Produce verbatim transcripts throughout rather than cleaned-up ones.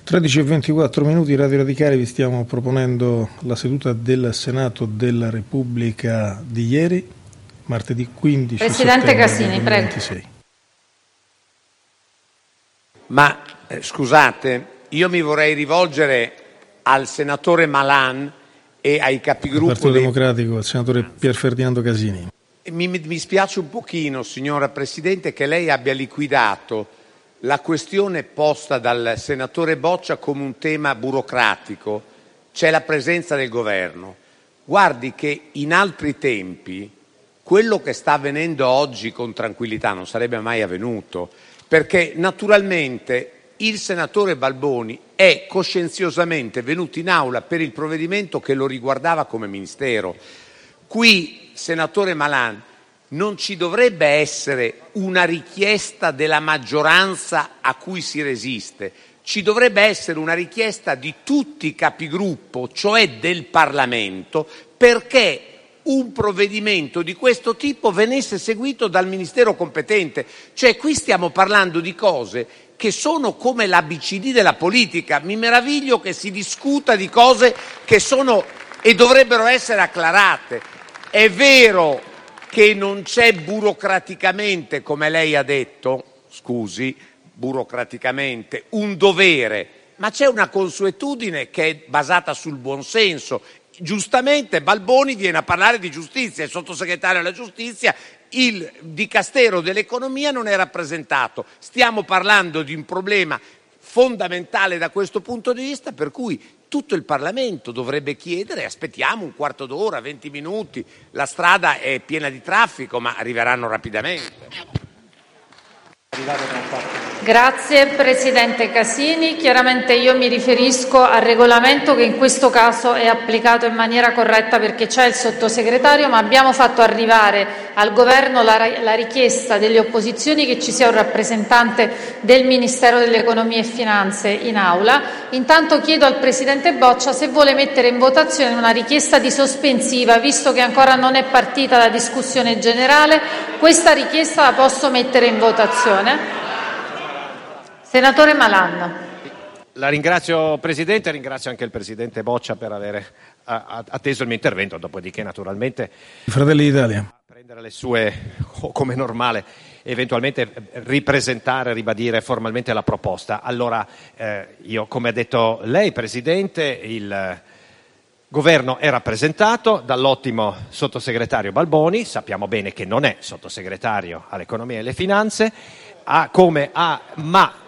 tredici e ventiquattro minuti, Radio Radicale, vi stiamo proponendo la seduta del Senato della Repubblica di ieri, martedì quindici Presidente settembre Casini, duemilaventisei. prego. Ma eh, scusate, io mi vorrei rivolgere al senatore Malan e ai capigruppo Partito dei... Democratico, il senatore Pier Ferdinando Casini. Mi, mi spiace un pochino, signora Presidente, che lei abbia liquidato la questione posta dal senatore Boccia come un tema burocratico. C'è la presenza del governo. Guardi che in altri tempi quello che sta avvenendo oggi con tranquillità non sarebbe mai avvenuto, perché naturalmente il senatore Balboni è coscienziosamente venuto in aula per il provvedimento che lo riguardava come Ministero. Qui, senatore Malan, non ci dovrebbe essere una richiesta della maggioranza a cui si resiste, ci dovrebbe essere una richiesta di tutti i capigruppo, cioè del Parlamento, perché un provvedimento di questo tipo venisse seguito dal Ministero competente. Cioè qui stiamo parlando di cose che sono come l'A B C D della politica. Mi meraviglio che si discuta di cose che sono e dovrebbero essere acclarate. È vero che non c'è burocraticamente, come lei ha detto, scusi, burocraticamente, un dovere, ma c'è una consuetudine che è basata sul buonsenso. Giustamente Balboni viene a parlare di giustizia, il sottosegretario alla giustizia, il dicastero dell'economia non è rappresentato. Stiamo parlando di un problema fondamentale da questo punto di vista, per cui tutto il Parlamento dovrebbe chiedere, aspettiamo un quarto d'ora, venti minuti, la strada è piena di traffico, ma arriveranno rapidamente. Grazie Presidente Casini. Chiaramente io mi riferisco al regolamento che in questo caso è applicato in maniera corretta perché c'è il sottosegretario, ma abbiamo fatto arrivare al Governo la, la richiesta delle opposizioni che ci sia un rappresentante del Ministero dell'Economia e Finanze in aula. Intanto chiedo al Presidente Boccia se vuole mettere in votazione una richiesta di sospensiva, visto che ancora non è partita la discussione generale. Questa richiesta la posso mettere in votazione. Senatore Malan. La ringrazio Presidente, ringrazio anche il Presidente Boccia per aver atteso il mio intervento, dopodiché naturalmente Fratelli d'Italia. Prendere le sue, come normale, eventualmente ripresentare, ribadire formalmente la proposta. Allora, eh, io come ha detto lei Presidente, il Governo è rappresentato dall'ottimo sottosegretario Balboni, sappiamo bene che non è sottosegretario all'economia e alle finanze, ha come ha, ma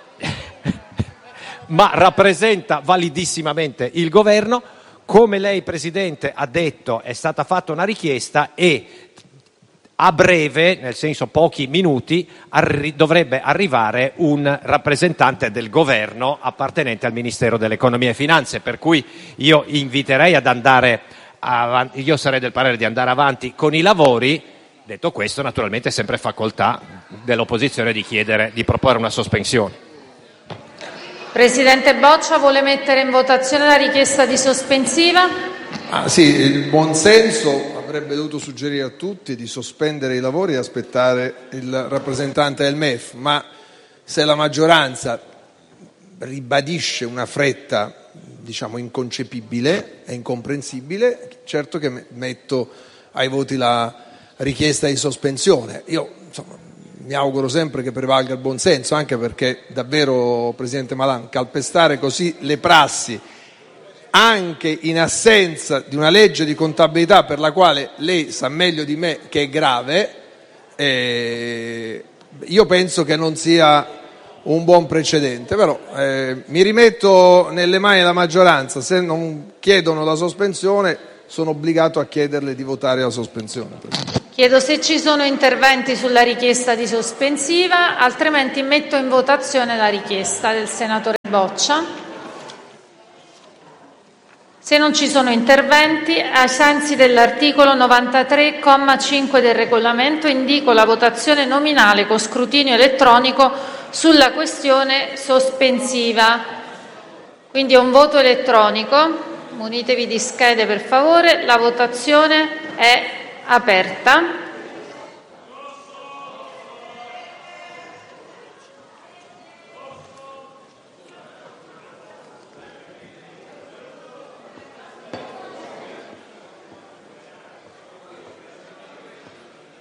ma rappresenta validissimamente il governo. Come lei Presidente ha detto, è stata fatta una richiesta e a breve, nel senso pochi minuti, arri- dovrebbe arrivare un rappresentante del governo appartenente al Ministero dell'Economia e Finanze, per cui io inviterei ad andare avanti, io sarei del parere di andare avanti con i lavori. Detto questo, naturalmente è sempre facoltà dell'opposizione di chiedere, di proporre una sospensione. Presidente Boccia, vuole mettere in votazione la richiesta di sospensiva? Ah, sì, il buonsenso avrebbe dovuto suggerire a tutti di sospendere i lavori e aspettare il rappresentante del M E F, ma se la maggioranza ribadisce una fretta, diciamo, inconcepibile e incomprensibile, certo che metto ai voti la richiesta di sospensione. Io, insomma, mi auguro sempre che prevalga il buonsenso, anche perché davvero, Presidente Malan, calpestare così le prassi, anche in assenza di una legge di contabilità per la quale lei sa meglio di me che è grave, eh, io penso che non sia un buon precedente. Però eh, mi rimetto nelle mani della maggioranza, se non chiedono la sospensione sono obbligato a chiederle di votare la sospensione. Chiedo se ci sono interventi sulla richiesta di sospensiva, altrimenti metto in votazione la richiesta del senatore Boccia. Se non ci sono interventi, ai sensi dell'articolo novantatré, comma cinque del Regolamento, indico la votazione nominale con scrutinio elettronico sulla questione sospensiva. Quindi è un voto elettronico. Munitevi di schede, per favore. La votazione è aperta.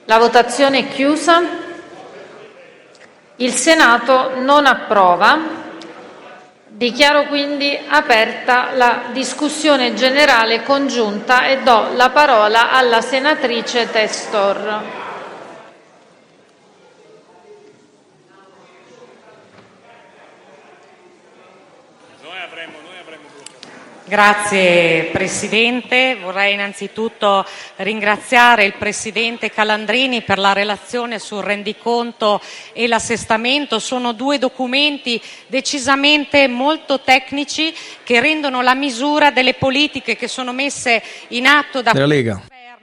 La votazione è chiusa. Il Senato non approva. Dichiaro quindi aperta la discussione generale congiunta e do la parola alla senatrice Testor. Grazie Presidente, vorrei innanzitutto ringraziare il Presidente Calandrini per la relazione sul rendiconto e l'assestamento. Sono due documenti decisamente molto tecnici che rendono la misura delle politiche che sono messe in atto da della Lega.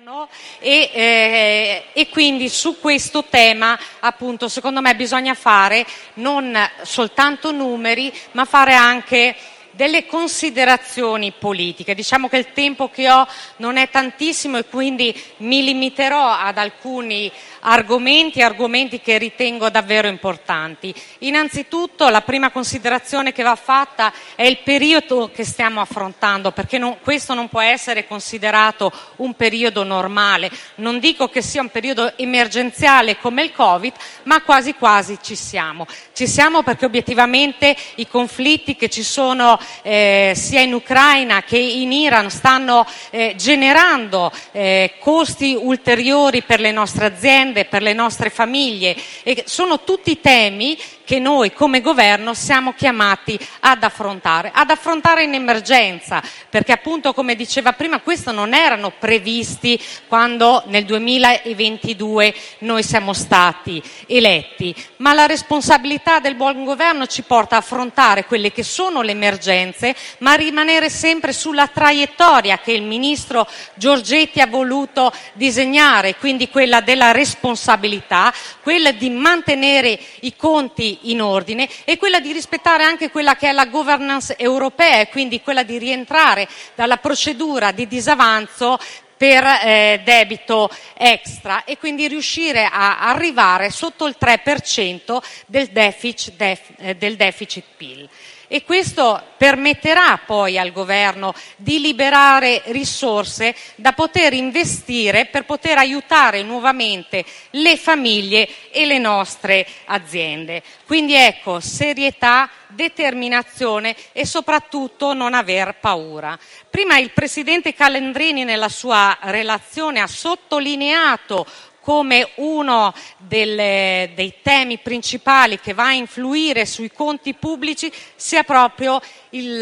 E, eh, e quindi su questo tema appunto secondo me bisogna fare non soltanto numeri ma fare anche delle considerazioni politiche. Diciamo che il tempo che ho non è tantissimo e quindi mi limiterò ad alcuni argomenti, argomenti che ritengo davvero importanti. Innanzitutto la prima considerazione che va fatta è il periodo che stiamo affrontando, perché non, questo non può essere considerato un periodo normale. Non dico che sia un periodo emergenziale come il Covid, ma quasi quasi ci siamo. Ci siamo perché obiettivamente i conflitti che ci sono Eh, sia in Ucraina che in Iran stanno eh, generando eh, costi ulteriori per le nostre aziende, per le nostre famiglie e sono tutti temi che noi come governo siamo chiamati ad affrontare, ad affrontare in emergenza, perché appunto come diceva prima questo non erano previsti quando nel duemilaventidue noi siamo stati eletti, ma la responsabilità del buon governo ci porta a affrontare quelle che sono le emergenze, ma a rimanere sempre sulla traiettoria che il ministro Giorgetti ha voluto disegnare, quindi quella della responsabilità, quella di mantenere i conti in ordine e quella di rispettare anche quella che è la governance europea e quindi quella di rientrare dalla procedura di disavanzo per eh, debito extra e quindi riuscire a arrivare sotto il tre per cento del deficit, def, eh, del deficit P I L. E questo permetterà poi al governo di liberare risorse da poter investire per poter aiutare nuovamente le famiglie e le nostre aziende. Quindi ecco, serietà, determinazione e soprattutto non aver paura. Prima il Presidente Calandrini nella sua relazione ha sottolineato come uno delle, dei temi principali che va a influire sui conti pubblici sia proprio il,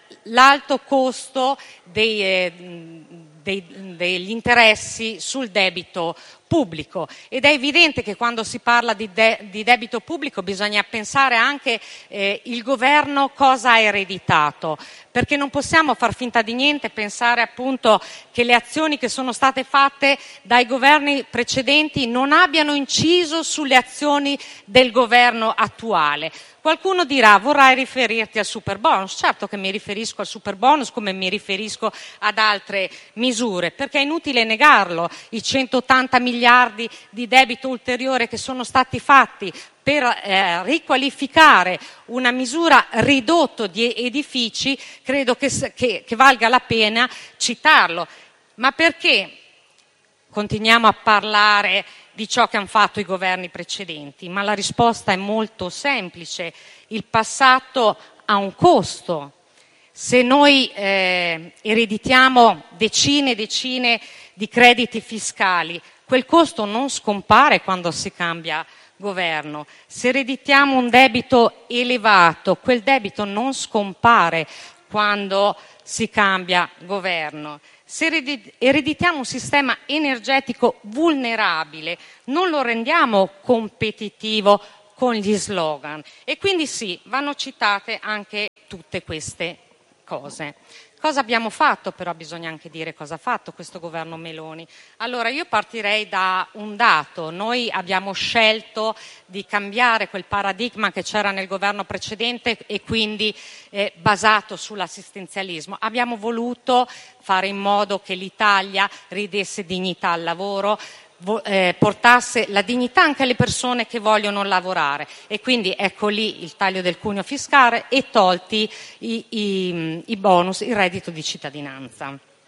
l'alto costo dei, eh, dei, degli interessi sul debito pubblico. Ed è evidente che quando si parla di, de- di debito pubblico bisogna pensare anche eh, il governo cosa ha ereditato, perché non possiamo far finta di niente e pensare appunto che le azioni che sono state fatte dai governi precedenti non abbiano inciso sulle azioni del governo attuale. Qualcuno dirà: vorrai riferirti al superbonus? Certo che mi riferisco al superbonus come mi riferisco ad altre misure, perché è inutile negarlo, i centottanta miliardi di debito ulteriore che sono stati fatti per eh, riqualificare una misura ridotto di edifici, credo che, che, che valga la pena citarlo. Ma perché continuiamo a parlare di ciò che hanno fatto i governi precedenti? Ma la risposta è molto semplice: il passato ha un costo. Se noi eh, ereditiamo decine e decine di crediti fiscali, quel costo non scompare quando si cambia governo. Se ereditiamo un debito elevato, quel debito non scompare quando si cambia governo. Se ereditiamo un sistema energetico vulnerabile, non lo rendiamo competitivo con gli slogan. E quindi sì, vanno citate anche tutte queste cose. Cosa abbiamo fatto? Però bisogna anche dire cosa ha fatto questo governo Meloni. Allora io partirei da un dato: noi abbiamo scelto di cambiare quel paradigma che c'era nel governo precedente e quindi eh, basato sull'assistenzialismo. Abbiamo voluto fare in modo che l'Italia ridesse dignità al lavoro, Eh, portasse la dignità anche alle persone che vogliono lavorare, e quindi ecco lì il taglio del cuneo fiscale e tolti i, i, i bonus, il reddito di cittadinanza.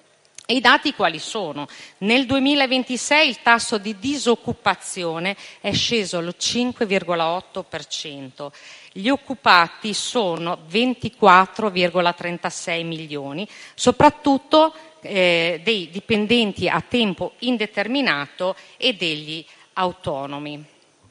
E i dati quali sono? Nel duemilaventisei il tasso di disoccupazione è sceso allo cinque virgola otto per cento, gli occupati sono ventiquattro virgola trentasei milioni, soprattutto eh, dei dipendenti a tempo indeterminato e degli autonomi.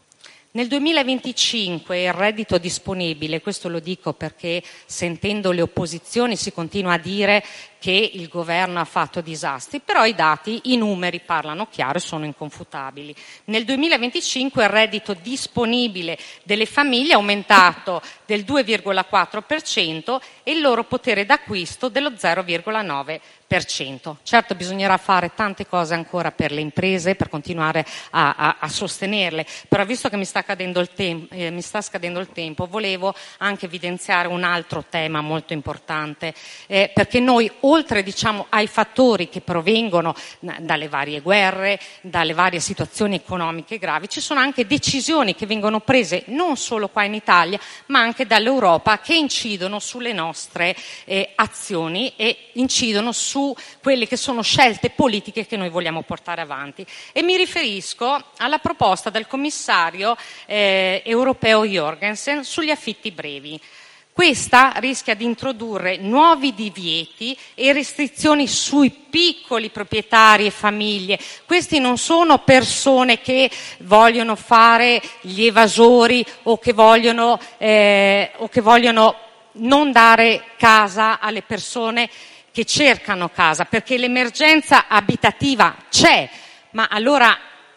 Nel duemilaventicinque il reddito disponibile, questo lo dico perché sentendo le opposizioni si continua a dire che il governo ha fatto disastri, però i dati, i numeri parlano chiaro e sono inconfutabili. Nel duemilaventicinque il reddito disponibile delle famiglie è aumentato del due virgola quattro per cento e il loro potere d'acquisto dello zero virgola nove per cento. Certo, bisognerà fare tante cose ancora per le imprese, per continuare a, a, a sostenerle, però visto che mi sta, cadendo il tem- eh, mi sta scadendo il tempo, volevo anche evidenziare un altro tema molto importante, eh, perché noi oltre diciamo, ai fattori che provengono dalle varie guerre, dalle varie situazioni economiche gravi, ci sono anche decisioni che vengono prese non solo qua in Italia, ma anche dall'Europa, che incidono sulle nostre eh, azioni e incidono su quelle che sono scelte politiche che noi vogliamo portare avanti. E mi riferisco alla proposta del commissario eh, europeo Jorgensen sugli affitti brevi. Questa rischia di introdurre nuovi divieti e restrizioni sui piccoli proprietari e famiglie. Questi non sono persone che vogliono fare gli evasori o che vogliono, eh, o che vogliono non dare casa alle persone che cercano casa, perché l'emergenza abitativa c'è, ma allora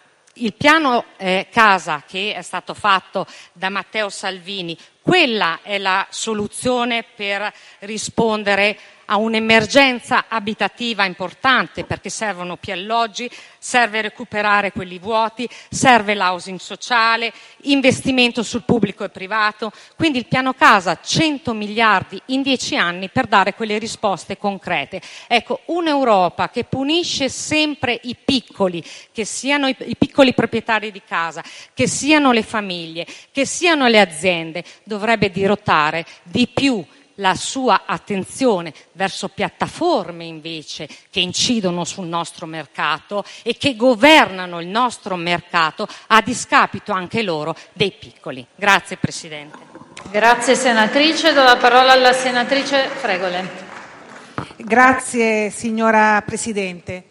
il piano eh, casa che è stato fatto da Matteo Salvini, quella è la soluzione per rispondere a un'emergenza abitativa importante, perché servono più alloggi, serve recuperare quelli vuoti, serve l'housing sociale, investimento sul pubblico e privato, quindi il piano casa cento miliardi in dieci anni per dare quelle risposte concrete. Ecco, un'Europa che punisce sempre i piccoli, che siano i, i piccoli proprietari di casa, che siano le famiglie, che siano le aziende, dovrebbe dirottare di più la sua attenzione verso piattaforme invece che incidono sul nostro mercato e che governano il nostro mercato a discapito anche loro dei piccoli. Grazie Presidente. Grazie senatrice, do la parola alla senatrice Fregolent. Grazie signora Presidente.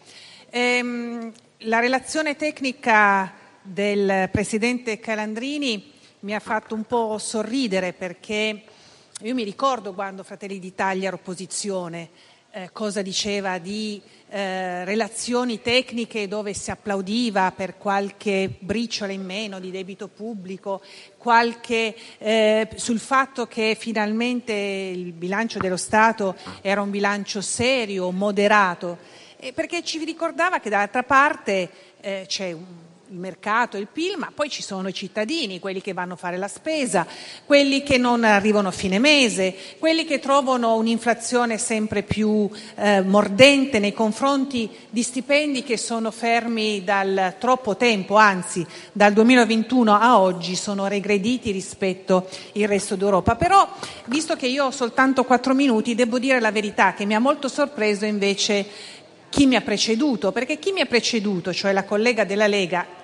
Ehm, la relazione tecnica del Presidente Calandrini mi ha fatto un po' sorridere, perché io mi ricordo quando Fratelli d'Italia era opposizione, eh, cosa diceva di eh, relazioni tecniche dove si applaudiva per qualche briciola in meno di debito pubblico, qualche, eh, sul fatto che finalmente il bilancio dello Stato era un bilancio serio, moderato, eh, perché ci ricordava che dall'altra parte eh, c'è un il mercato, il P I L, ma poi ci sono i cittadini, quelli che vanno a fare la spesa, quelli che non arrivano a fine mese, quelli che trovano un'inflazione sempre più eh, mordente nei confronti di stipendi che sono fermi dal troppo tempo, anzi dal duemilaventuno a oggi sono regrediti rispetto al resto d'Europa. Però, visto che io ho soltanto quattro minuti, devo dire la verità che mi ha molto sorpreso invece chi mi ha preceduto, perché chi mi ha preceduto, cioè la collega della Lega,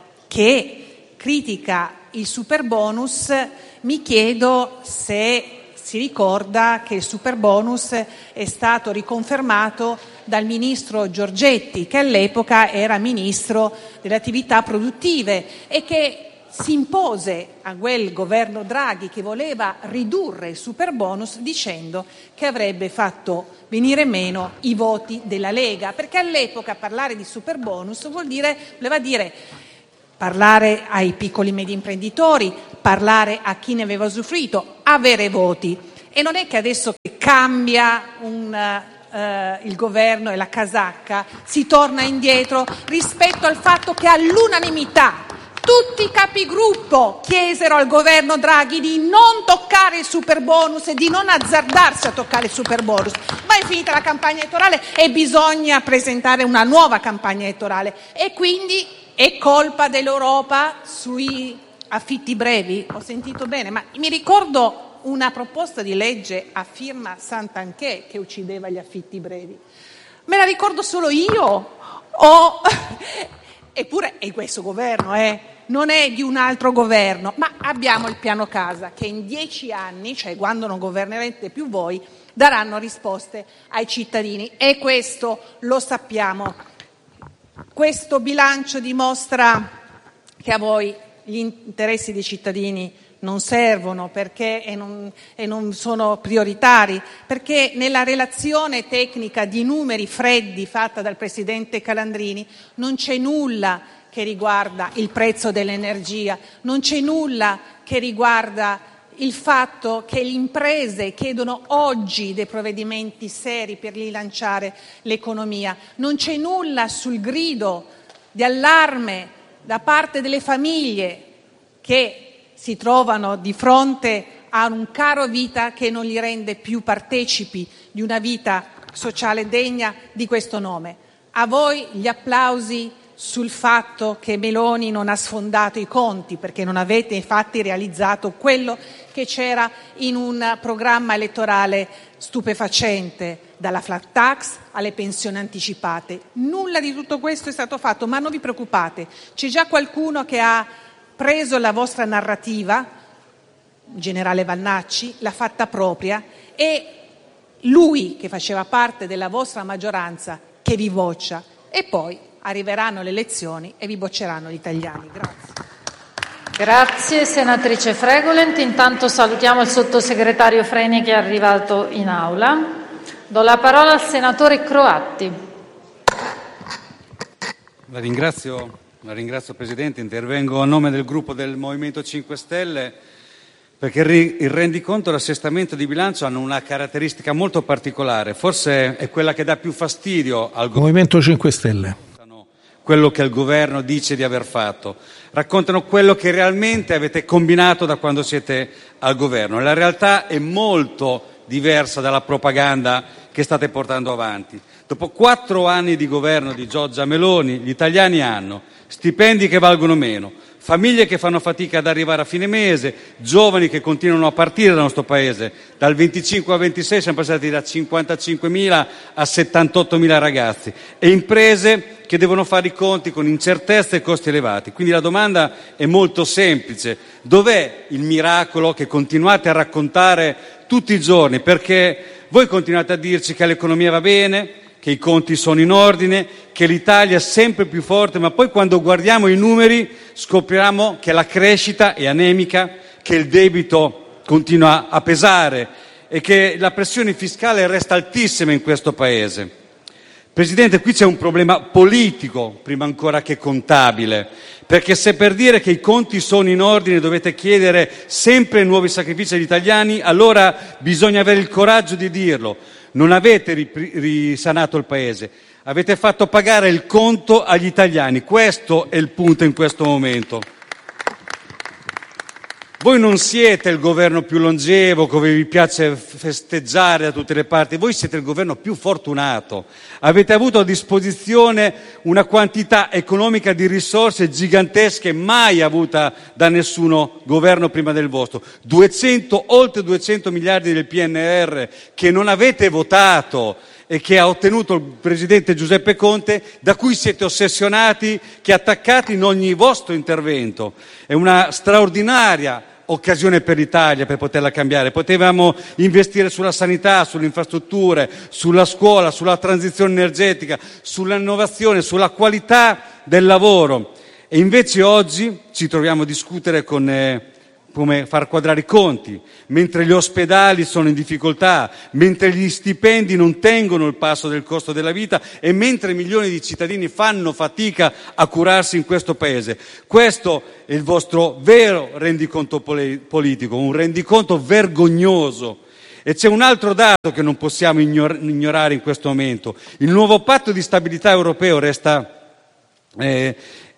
che critica il superbonus, mi chiedo se si ricorda che il superbonus è stato riconfermato dal ministro Giorgetti, che all'epoca era ministro delle attività produttive e che si impose a quel governo Draghi che voleva ridurre il superbonus dicendo che avrebbe fatto venire meno i voti della Lega, perché all'epoca parlare di superbonus vuol dire, voleva dire parlare ai piccoli e medi imprenditori, parlare a chi ne aveva usufruito, avere voti. E non è che adesso che cambia un, uh, il governo e la casacca si torna indietro rispetto al fatto che all'unanimità tutti i capigruppo chiesero al governo Draghi di non toccare il superbonus e di non azzardarsi a toccare il superbonus. Ma è finita la campagna elettorale e bisogna presentare una nuova campagna elettorale, e quindi è colpa dell'Europa sui affitti brevi? Ho sentito bene, ma mi ricordo una proposta di legge a firma Santanchè che uccideva gli affitti brevi. Me la ricordo solo io? O... Eppure è questo governo, eh? Non è di un altro governo, ma abbiamo il piano casa che in dieci anni, cioè quando non governerete più voi, daranno risposte ai cittadini, e questo lo sappiamo. Questo bilancio dimostra che a voi gli interessi dei cittadini non servono perché e non, e non sono prioritari, perché nella relazione tecnica di numeri freddi fatta dal Presidente Calandrini non c'è nulla che riguarda il prezzo dell'energia, non c'è nulla che riguarda il fatto che le imprese chiedono oggi dei provvedimenti seri per rilanciare l'economia, non c'è nulla sul grido di allarme da parte delle famiglie che si trovano di fronte a un caro vita che non li rende più partecipi di una vita sociale degna di questo nome. A voi gli applausi sul fatto che Meloni non ha sfondato i conti, perché non avete infatti realizzato quello che c'era in un programma elettorale stupefacente, dalla flat tax alle pensioni anticipate. Nulla di tutto questo è stato fatto, ma non vi preoccupate, c'è già qualcuno che ha preso la vostra narrativa, il generale Vannacci, l'ha fatta propria, e lui, che faceva parte della vostra maggioranza, che vi boccia, e poi arriveranno le elezioni e vi bocceranno gli italiani. Grazie. Grazie senatrice Fregolent. Intanto salutiamo il sottosegretario Freni che è arrivato in aula. Do la parola al senatore Croatti. La ringrazio. La ringrazio Presidente, intervengo a nome del gruppo del Movimento cinque Stelle perché il rendiconto e l'assestamento di bilancio hanno una caratteristica molto particolare, forse è quella che dà più fastidio al governo. Movimento cinque Stelle. Quello che il governo dice di aver fatto, raccontano quello che realmente avete combinato da quando siete al governo. La realtà è molto diversa dalla propaganda che state portando avanti. Dopo quattro anni di governo di Giorgia Meloni, gli italiani hanno stipendi che valgono meno, famiglie che fanno fatica ad arrivare a fine mese, giovani che continuano a partire dal nostro paese. Dal venticinque al ventisei siamo passati da cinquantacinquemila a settantottomila ragazzi, e imprese che devono fare i conti con incertezze e costi elevati. Quindi la domanda è molto semplice: dov'è il miracolo che continuate a raccontare tutti i giorni? Perché voi continuate a dirci che l'economia va bene, che i conti sono in ordine, che l'Italia è sempre più forte, ma poi quando guardiamo i numeri scopriamo che la crescita è anemica, che il debito continua a pesare e che la pressione fiscale resta altissima in questo Paese. Presidente, qui c'è un problema politico prima ancora che contabile, perché se per dire che i conti sono in ordine dovete chiedere sempre nuovi sacrifici agli italiani, allora bisogna avere il coraggio di dirlo. Non avete risanato il Paese, avete fatto pagare il conto agli italiani. Questo è il punto in questo momento. Voi non siete il governo più longevo, come vi piace festeggiare da tutte le parti, voi siete il governo più fortunato. Avete avuto a disposizione una quantità economica di risorse gigantesche mai avuta da nessuno governo prima del vostro. duecento, oltre duecento miliardi del P N R R che non avete votato e che ha ottenuto il Presidente Giuseppe Conte, da cui siete ossessionati, che attaccate in ogni vostro intervento. È una straordinaria occasione per l'Italia per poterla cambiare. Potevamo investire sulla sanità, sulle infrastrutture, sulla scuola, sulla transizione energetica, sull'innovazione, sulla qualità del lavoro. E invece oggi ci troviamo a discutere con eh, come far quadrare i conti, mentre gli ospedali sono in difficoltà, mentre gli stipendi non tengono il passo del costo della vita e mentre milioni di cittadini fanno fatica a curarsi in questo Paese. Questo è il vostro vero rendiconto politico, un rendiconto vergognoso. E c'è un altro dato che non possiamo ignorare in questo momento. Il nuovo patto di stabilità europeo resta... Eh,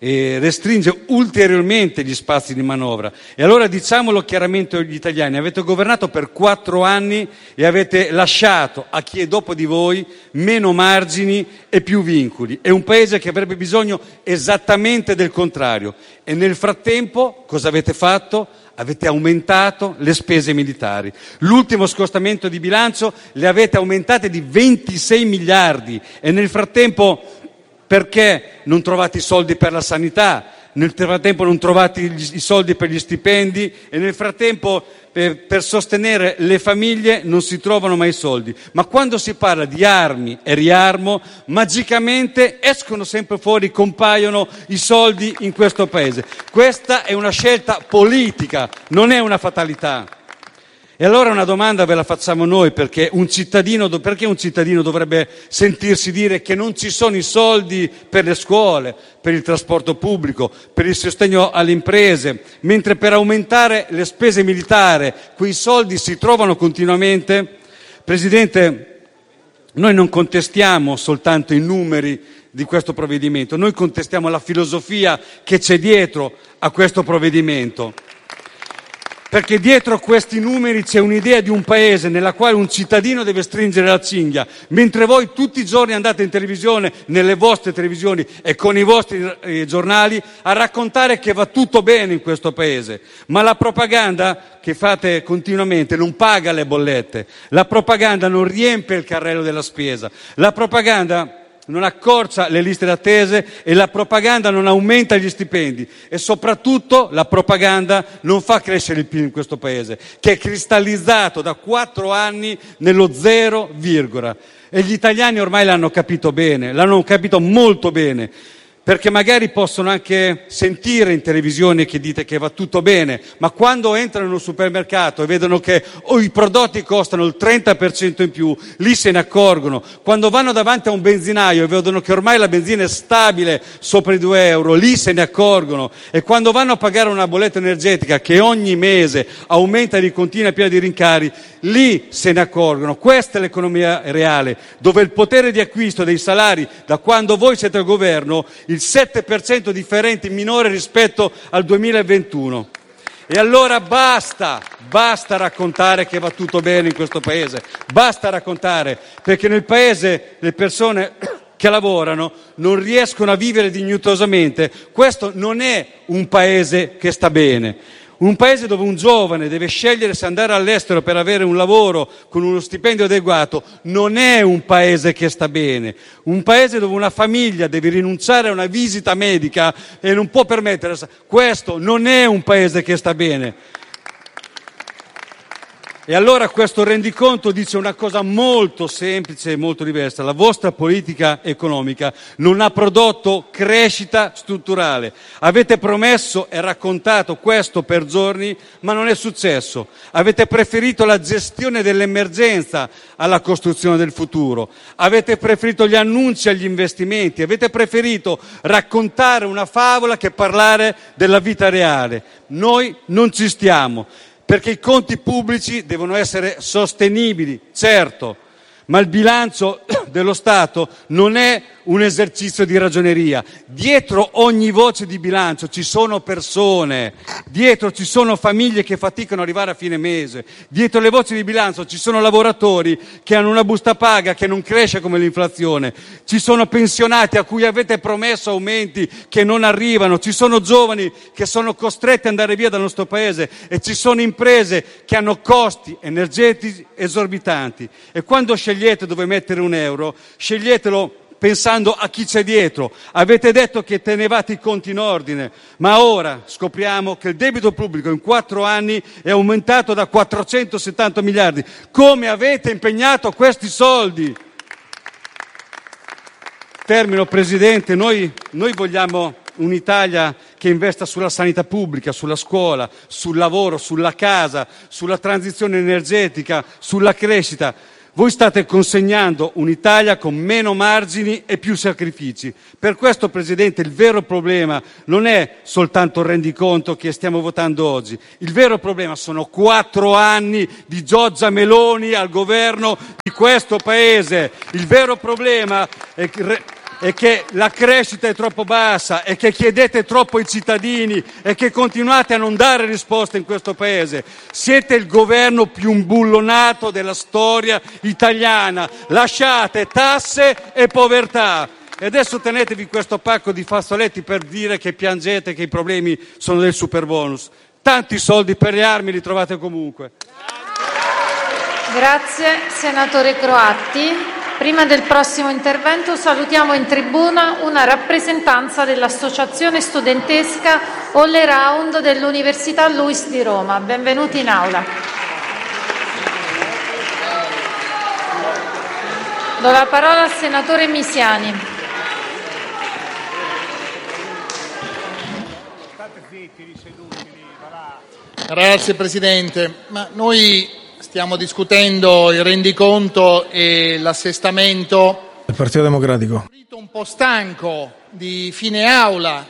e restringe ulteriormente gli spazi di manovra. E allora diciamolo chiaramente agli italiani: avete governato per quattro anni e avete lasciato a chi è dopo di voi meno margini e più vincoli. È un paese che avrebbe bisogno esattamente del contrario. E nel frattempo cosa avete fatto? Avete aumentato le spese militari. L'ultimo scostamento di bilancio le avete aumentate di ventisei miliardi e nel frattempo perché non trovate i soldi per la sanità, nel frattempo non trovate i soldi per gli stipendi e nel frattempo per, per sostenere le famiglie non si trovano mai soldi. Ma quando si parla di armi e riarmo, magicamente escono sempre fuori, compaiono i soldi in questo paese. Questa è una scelta politica, non è una fatalità. E allora una domanda ve la facciamo noi, perché un cittadino, perché un cittadino dovrebbe sentirsi dire che non ci sono i soldi per le scuole, per il trasporto pubblico, per il sostegno alle imprese, mentre per aumentare le spese militari quei soldi si trovano continuamente? Presidente, noi non contestiamo soltanto i numeri di questo provvedimento, noi contestiamo la filosofia che c'è dietro a questo provvedimento. Perché dietro questi numeri c'è un'idea di un paese nella quale un cittadino deve stringere la cinghia, mentre voi tutti i giorni andate in televisione, nelle vostre televisioni e con i vostri eh, giornali a raccontare che va tutto bene in questo paese. Ma la propaganda che fate continuamente non paga le bollette, la propaganda non riempie il carrello della spesa, la propaganda non accorcia le liste d'attesa e la propaganda non aumenta gli stipendi e soprattutto la propaganda non fa crescere il P I L in questo paese, che è cristallizzato da quattro anni nello zero virgola. E gli italiani ormai l'hanno capito bene, l'hanno capito molto bene, perché magari possono anche sentire in televisione che dite che va tutto bene, ma quando entrano in un supermercato e vedono che oh, i prodotti costano il trenta per cento in più, lì se ne accorgono. Quando vanno davanti a un benzinaio e vedono che ormai la benzina è stabile sopra i due euro, lì se ne accorgono. E quando vanno a pagare una bolletta energetica che ogni mese aumenta di continua piena di rincari, lì se ne accorgono. Questa è l'economia reale, dove il potere di acquisto dei salari, da quando voi siete al governo, il sette per cento differente minore rispetto al duemilaventuno. E allora basta, basta raccontare che va tutto bene in questo paese, basta raccontare, perché nel paese le persone che lavorano non riescono a vivere dignitosamente. Questo non è un paese che sta bene. Un paese dove un giovane deve scegliere se andare all'estero per avere un lavoro con uno stipendio adeguato non è un paese che sta bene. Un paese dove una famiglia deve rinunciare a una visita medica e non può permettere. Questo non è un paese che sta bene. E allora questo rendiconto dice una cosa molto semplice e molto diversa. La vostra politica economica non ha prodotto crescita strutturale. Avete promesso e raccontato questo per giorni, ma non è successo. Avete preferito la gestione dell'emergenza alla costruzione del futuro. Avete preferito gli annunci agli investimenti. Avete preferito raccontare una favola che parlare della vita reale. Noi non ci stiamo. Perché i conti pubblici devono essere sostenibili, certo, ma il bilancio dello Stato non è un esercizio di ragioneria. Dietro ogni voce di bilancio ci sono persone, dietro ci sono famiglie che faticano ad arrivare a fine mese, dietro le voci di bilancio ci sono lavoratori che hanno una busta paga che non cresce come l'inflazione, ci sono pensionati a cui avete promesso aumenti che non arrivano, ci sono giovani che sono costretti ad andare via dal nostro paese e ci sono imprese che hanno costi energetici esorbitanti. E quando scegliete dove mettere un euro, sceglietelo pensando a chi c'è dietro. Avete detto che tenevate i conti in ordine, ma ora scopriamo che il debito pubblico in quattro anni è aumentato da quattrocentosettanta miliardi. Come avete impegnato questi soldi? Termino, Presidente, noi, noi vogliamo un'Italia che investa sulla sanità pubblica, sulla scuola, sul lavoro, sulla casa, sulla transizione energetica, sulla crescita. Voi state consegnando un'Italia con meno margini e più sacrifici. Per questo, Presidente, il vero problema non è soltanto il rendiconto che stiamo votando oggi. Il vero problema sono quattro anni di Giorgia Meloni al governo di questo Paese. Il vero problema è che... e che la crescita è troppo bassa e che chiedete troppo ai cittadini e che continuate a non dare risposte in questo Paese. Siete il governo più imbullonato della storia italiana. Lasciate tasse e povertà. E adesso tenetevi questo pacco di fazzoletti per dire che piangete, che i problemi sono del superbonus. Tanti soldi per le armi li trovate comunque. Grazie, senatore Croatti. Prima del prossimo intervento salutiamo in tribuna una rappresentanza dell'Associazione Studentesca All Around dell'Università Luis di Roma. Benvenuti in aula. Do la parola al senatore Misiani. Grazie Presidente. Ma noi stiamo discutendo il rendiconto e l'assestamento. Il Partito Democratico. Un po' stanco di fine aula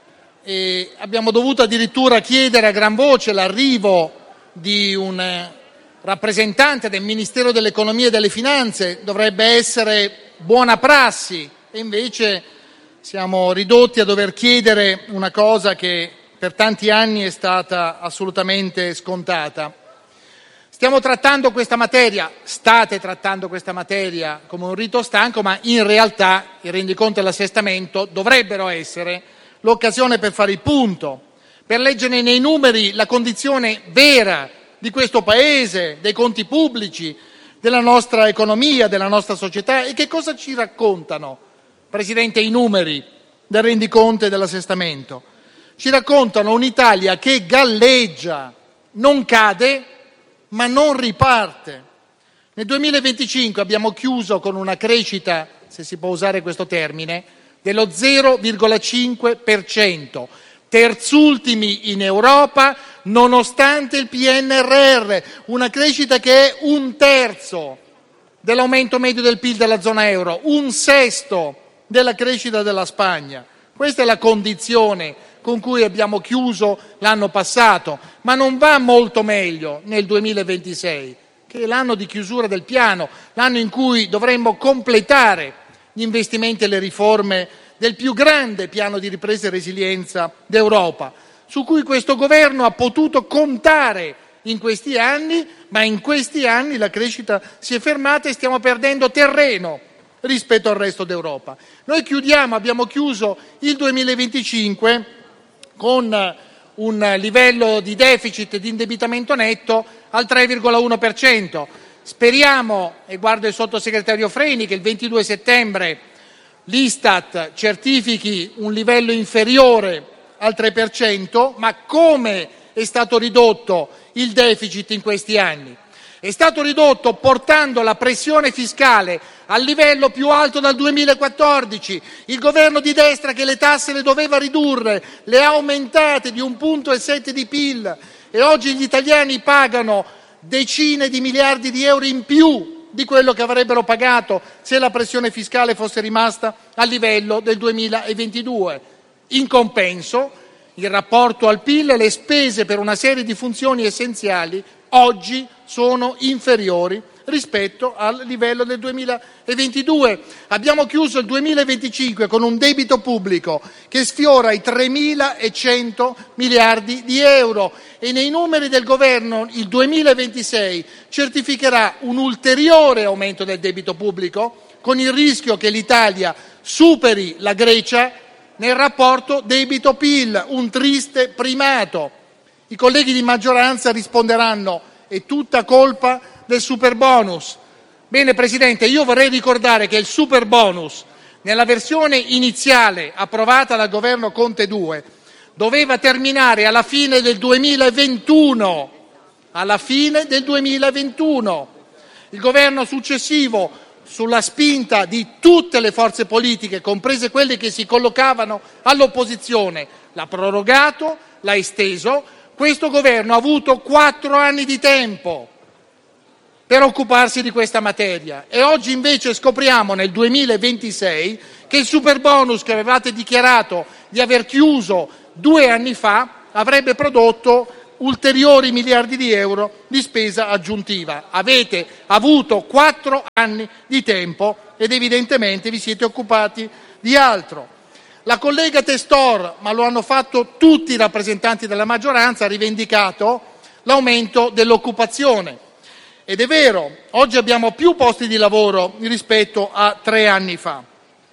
e abbiamo dovuto addirittura chiedere a gran voce l'arrivo di un rappresentante del Ministero dell'Economia e delle Finanze. Dovrebbe essere buona prassi e invece siamo ridotti a dover chiedere una cosa che per tanti anni è stata assolutamente scontata. Stiamo trattando questa materia, state trattando questa materia come un rito stanco, ma in realtà il rendiconto e l'assestamento dovrebbero essere l'occasione per fare il punto, per leggere nei numeri la condizione vera di questo Paese, dei conti pubblici, della nostra economia, della nostra società. E che cosa ci raccontano, Presidente, i numeri del rendiconto e dell'assestamento? Ci raccontano un'Italia che galleggia, non cade, ma non riparte. Nel duemilaventicinque abbiamo chiuso con una crescita, se si può usare questo termine, dello zero virgola cinque per cento, terzultimi in Europa nonostante il P N R R, una crescita che è un terzo dell'aumento medio del P I L della zona euro, un sesto della crescita della Spagna. Questa è la condizione con cui abbiamo chiuso l'anno passato, ma non va molto meglio nel duemilaventisei, che è l'anno di chiusura del piano, l'anno in cui dovremmo completare gli investimenti e le riforme del più grande piano di ripresa e resilienza d'Europa, su cui questo governo ha potuto contare in questi anni, ma in questi anni la crescita si è fermata e stiamo perdendo terreno rispetto al resto d'Europa. Noi chiudiamo, abbiamo chiuso il duemilaventicinque con un livello di deficit e di indebitamento netto al tre virgola uno per cento. Speriamo, e guardo il sottosegretario Freni, che il ventidue settembre l'Istat certifichi un livello inferiore al tre per cento, ma come è stato ridotto il deficit in questi anni? È stato ridotto portando la pressione fiscale al livello più alto dal duemilaquattordici. Il governo di destra, che le tasse le doveva ridurre, le ha aumentate di un punto e sette di P I L e oggi gli italiani pagano decine di miliardi di euro in più di quello che avrebbero pagato se la pressione fiscale fosse rimasta a livello del duemilaventidue. In compenso, il rapporto al P I L e le spese per una serie di funzioni essenziali oggi sono inferiori rispetto al livello del duemilaventidue. Abbiamo chiuso il duemilaventicinque con un debito pubblico che sfiora i tremilacento miliardi di euro e nei numeri del governo il duemilaventisei certificherà un ulteriore aumento del debito pubblico, con il rischio che l'Italia superi la Grecia nel rapporto debito-P I L, un triste primato. I colleghi di maggioranza risponderanno: è tutta colpa del superbonus. Bene Presidente, io vorrei ricordare che il superbonus, nella versione iniziale approvata dal governo Conte due, doveva terminare alla fine del duemilaventuno. Alla fine del duemilaventuno. Il governo successivo, sulla spinta di tutte le forze politiche, comprese quelle che si collocavano all'opposizione, l'ha prorogato, l'ha esteso. Questo governo ha avuto quattro anni di tempo per occuparsi di questa materia e oggi invece scopriamo nel duemilaventisei che il superbonus che avevate dichiarato di aver chiuso due anni fa avrebbe prodotto ulteriori miliardi di euro di spesa aggiuntiva. Avete avuto quattro anni di tempo ed evidentemente vi siete occupati di altro. La collega Testor, ma lo hanno fatto tutti i rappresentanti della maggioranza, ha rivendicato l'aumento dell'occupazione. Ed è vero, oggi abbiamo più posti di lavoro rispetto a tre anni fa.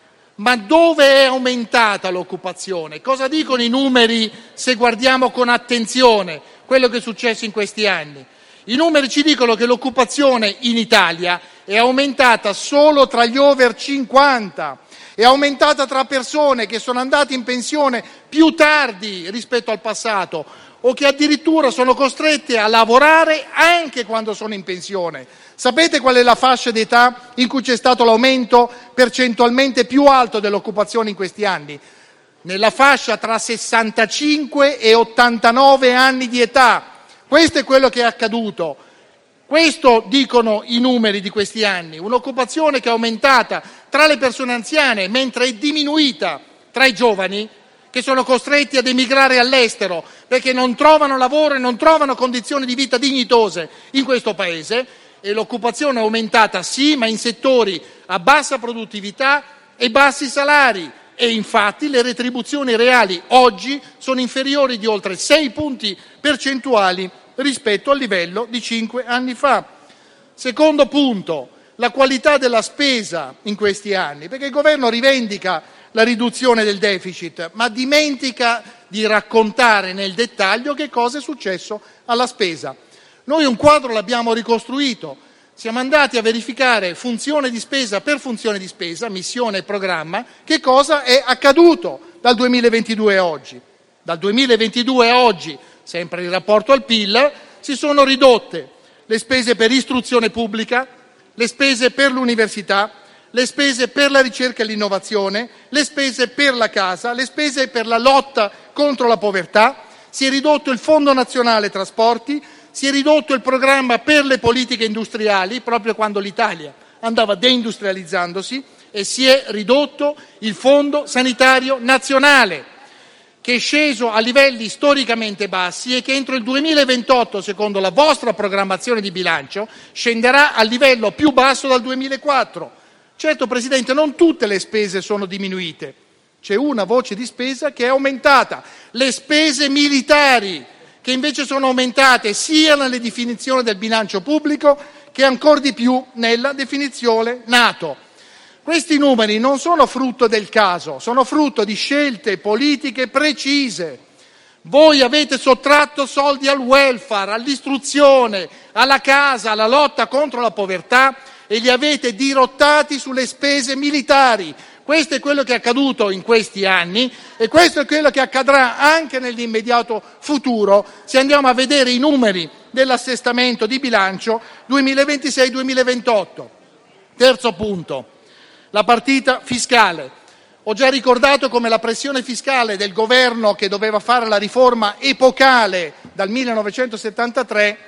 Ma dove è aumentata l'occupazione? Cosa dicono i numeri se guardiamo con attenzione quello che è successo in questi anni? I numeri ci dicono che l'occupazione in Italia è aumentata solo tra gli over cinquanta, è aumentata tra persone che sono andate in pensione più tardi rispetto al passato o che addirittura sono costrette a lavorare anche quando sono in pensione. Sapete qual è la fascia d'età in cui c'è stato l'aumento percentualmente più alto dell'occupazione in questi anni? Nella fascia tra sessantacinque e ottantanove anni di età. Questo è quello che è accaduto. Questo dicono i numeri di questi anni. Un'occupazione che è aumentata tra le persone anziane, mentre è diminuita tra i giovani, che sono costretti ad emigrare all'estero perché non trovano lavoro e non trovano condizioni di vita dignitose in questo Paese. E l'occupazione è aumentata sì, ma in settori a bassa produttività e bassi salari, e infatti le retribuzioni reali oggi sono inferiori di oltre sei punti percentuali rispetto al livello di cinque anni fa. Secondo punto, la qualità della spesa in questi anni, perché il governo rivendica la riduzione del deficit, ma dimentica di raccontare nel dettaglio che cosa è successo alla spesa. Noi un quadro l'abbiamo ricostruito, siamo andati a verificare funzione di spesa per funzione di spesa, missione e programma, che cosa è accaduto dal duemilaventidue a oggi. Dal duemilaventidue a oggi, sempre in rapporto al P I L, si sono ridotte le spese per istruzione pubblica, le spese per l'università, le spese per la ricerca e l'innovazione, le spese per la casa, le spese per la lotta contro la povertà, si è ridotto il Fondo Nazionale Trasporti, si è ridotto il programma per le politiche industriali, proprio quando l'Italia andava deindustrializzandosi, e si è ridotto il Fondo Sanitario Nazionale, che è sceso a livelli storicamente bassi e che entro il duemilaventotto, secondo la vostra programmazione di bilancio, scenderà al livello più basso dal duemilaquattro. Certo, Presidente, non tutte le spese sono diminuite. C'è una voce di spesa che è aumentata, le spese militari, che invece sono aumentate sia nella definizione del bilancio pubblico che ancor di più nella definizione NATO. Questi numeri non sono frutto del caso, sono frutto di scelte politiche precise. Voi avete sottratto soldi al welfare, all'istruzione, alla casa, alla lotta contro la povertà e li avete dirottati sulle spese militari. Questo è quello che è accaduto in questi anni e questo è quello che accadrà anche nell'immediato futuro se andiamo a vedere i numeri dell'assestamento di bilancio duemilaventisei duemilaventotto. Terzo punto, la partita fiscale. Ho già ricordato come la pressione fiscale del governo che doveva fare la riforma epocale dal millenovecentosettantatré,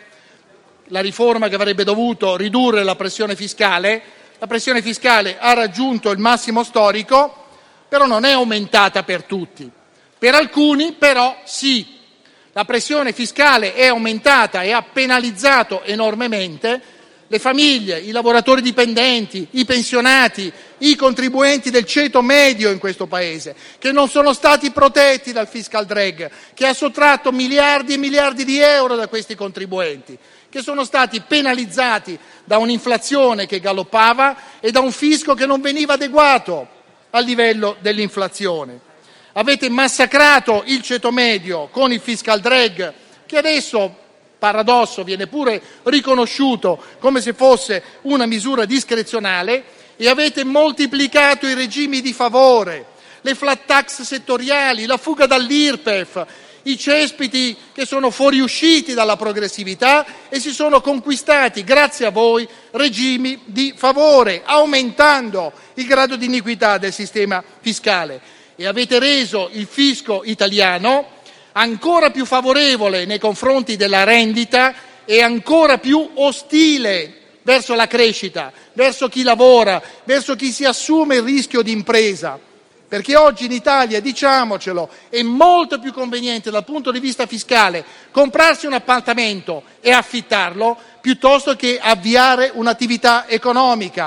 la riforma che avrebbe dovuto ridurre la pressione fiscale, la pressione fiscale ha raggiunto il massimo storico, però non è aumentata per tutti. Per alcuni però sì. La pressione fiscale è aumentata e ha penalizzato enormemente le famiglie, i lavoratori dipendenti, i pensionati, i contribuenti del ceto medio in questo Paese, che non sono stati protetti dal fiscal drag, che ha sottratto miliardi e miliardi di euro da questi contribuenti, che sono stati penalizzati da un'inflazione che galoppava e da un fisco che non veniva adeguato al livello dell'inflazione. Avete massacrato il ceto medio con il fiscal drag, che adesso, paradosso, viene pure riconosciuto come se fosse una misura discrezionale, e avete moltiplicato i regimi di favore, le flat tax settoriali, la fuga dall'I R P E F, i cespiti che sono fuoriusciti dalla progressività e si sono conquistati, grazie a voi, regimi di favore, aumentando il grado di iniquità del sistema fiscale. E avete reso il fisco italiano ancora più favorevole nei confronti della rendita e ancora più ostile verso la crescita, verso chi lavora, verso chi si assume il rischio di impresa. Perché oggi in Italia, diciamocelo, è molto più conveniente dal punto di vista fiscale comprarsi un appartamento e affittarlo piuttosto che avviare un'attività economica,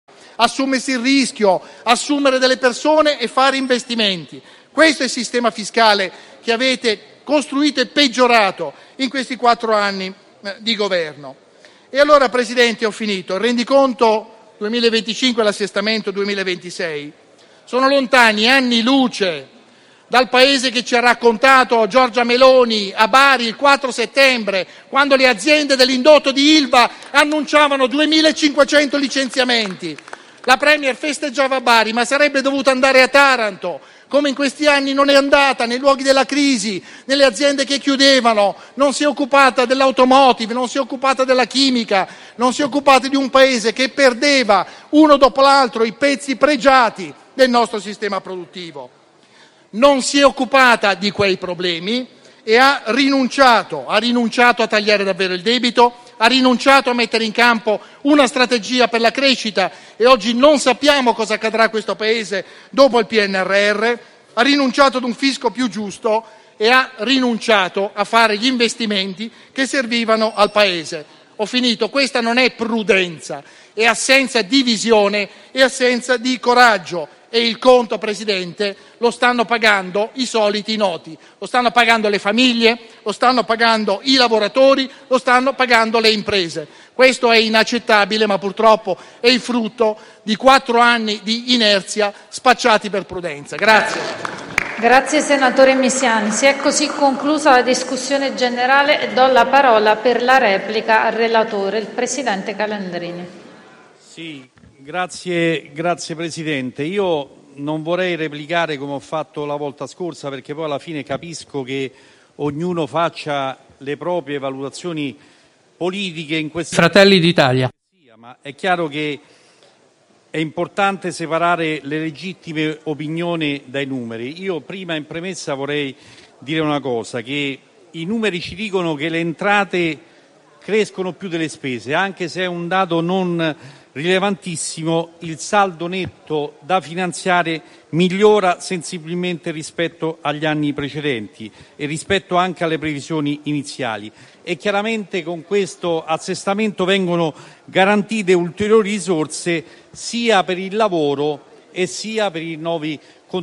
assumersi il rischio, assumere delle persone e fare investimenti. Questo è il sistema fiscale che avete costruito e peggiorato in questi quattro anni di governo. E allora, Presidente, ho finito. Il rendiconto duemilaventicinque e l'assestamento duemilaventisei sono lontani anni luce dal paese che ci ha raccontato Giorgia Meloni a Bari il quattro settembre, quando le aziende dell'indotto di Ilva annunciavano duemilacinquecento licenziamenti. La Premier festeggiava a Bari, ma sarebbe dovuta andare a Taranto, come in questi anni non è andata, nei luoghi della crisi, nelle aziende che chiudevano, non si è occupata dell'automotive, non si è occupata della chimica, non si è occupata di un paese che perdeva uno dopo l'altro i pezzi pregiati del nostro sistema produttivo. Non si è occupata di quei problemi e ha rinunciato, ha rinunciato a tagliare davvero il debito, ha rinunciato a mettere in campo una strategia per la crescita e oggi non sappiamo cosa accadrà a questo Paese dopo il P N R R, ha rinunciato ad un fisco più giusto e ha rinunciato a fare gli investimenti che servivano al Paese. Ho finito, questa non è prudenza, è assenza di visione e assenza di coraggio. E il conto, Presidente, lo stanno pagando i soliti noti, lo stanno pagando le famiglie, lo stanno pagando i lavoratori, lo stanno pagando le imprese. Questo è inaccettabile, ma purtroppo è il frutto di quattro anni di inerzia spacciati per prudenza. Grazie. Grazie senatore Misiani. Si è così conclusa la discussione generale e do la parola per la replica al relatore, il Presidente Calandrini. Sì. Grazie, grazie Presidente. Io non vorrei replicare come ho fatto la volta scorsa, perché poi alla fine capisco che ognuno faccia le proprie valutazioni politiche in questa Fratelli d'Italia. Ma è chiaro che è importante separare le legittime opinioni dai numeri. Io prima in premessa vorrei dire una cosa, che i numeri ci dicono che le entrate crescono più delle spese, anche se è un dato non rilevantissimo. Il saldo netto da finanziare migliora sensibilmente rispetto agli anni precedenti e rispetto anche alle previsioni iniziali, e chiaramente con questo assestamento vengono garantite ulteriori risorse sia per il lavoro e sia per i nuovi